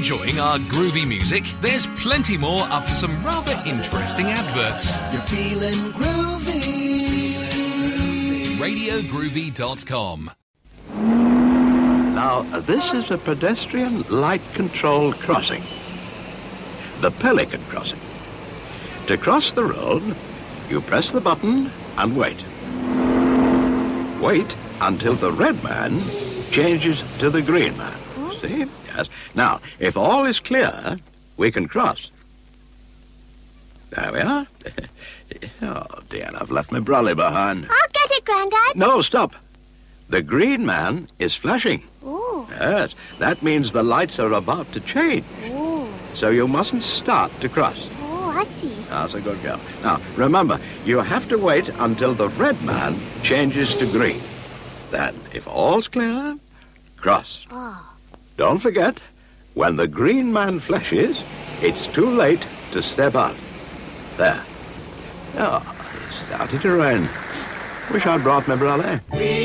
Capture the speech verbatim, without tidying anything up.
enjoying our groovy music? There's plenty more after some rather interesting adverts. You're feeling groovy. radio groovy dot com. Now, this is a pedestrian light-controlled crossing. The Pelican Crossing. To cross the road, you press the button and wait. Wait until the red man changes to the green man. See? Yes. Now, if all is clear, we can cross. There we are. Oh, dear, I've left my brolly behind. I'll get it, Grandad. No, stop. The green man is flashing. Ooh. Yes, that means the lights are about to change. Ooh. So you mustn't start to cross. Oh, I see. That's a good girl. Now, remember, you have to wait until the red man changes to green. Then, if all's clear, cross. Oh. Don't forget, when the green man flashes, it's too late to step out. There. Oh, it's started to rain. Wish I'd brought my brolly.